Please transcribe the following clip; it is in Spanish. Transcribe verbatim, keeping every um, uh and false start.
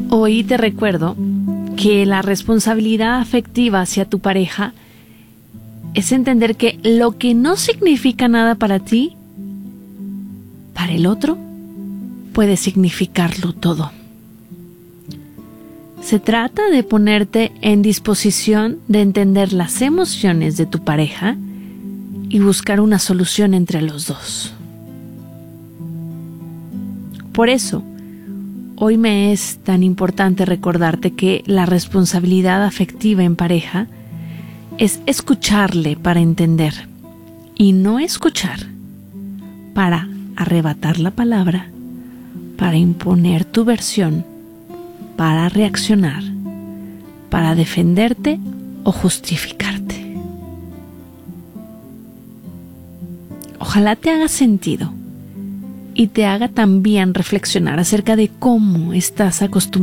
Hoy te recuerdo que la responsabilidad afectiva hacia tu pareja es entender que lo que no significa nada para ti, para el otro, puede significarlo todo. Se trata de ponerte en disposición de entender las emociones de tu pareja y buscar una solución entre los dos. Por eso, hoy me es tan importante recordarte que la responsabilidad afectiva en pareja es escucharle para entender y no escuchar para arrebatar la palabra, para imponer tu versión, para reaccionar, para defenderte o justificarte. Ojalá te haga sentido y te haga también reflexionar acerca de cómo estás acostumbrado